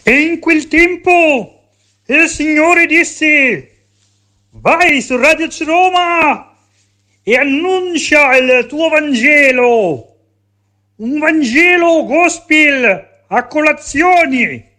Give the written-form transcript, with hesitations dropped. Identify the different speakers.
Speaker 1: E in quel tempo il Signore disse: vai su Radio Roma e annuncia il tuo Vangelo, un Vangelo gospel a colazione.